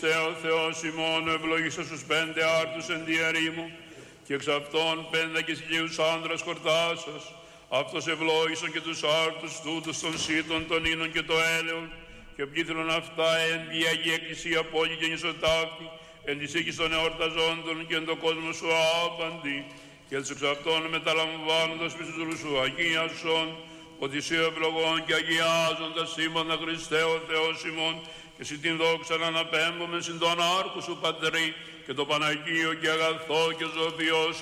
Χριστέ ο Θεός ημών, ευλογήσα στους 5 άρτους εν τη ερήμου, και εξ αυτών 5 και χιλίους άνδρας χορτάσας. Αυτός ευλόγησαν και τους άρτους τούτους των σύτων, των ίνων και το έλεον, και πλήθυνον αυτά εν τη Αγία Εκκλησία πόλη και νησοτάφτη, εν της οίκης των εορταζόντων και εν το κόσμο σου άπαντη, και τους εξ αυτών μεταλαμβάνοντας πιστούς σου αγίασον, ότι εσύ ο ευλογών και αγιάζοντας σήμανα Χριστέ ο Θεός ημών, και εσύ την δόξα να αναπέμπουμε συν τον άρχου σου Πατρί, και το Παναγίο και αγαθό και ζωοποιό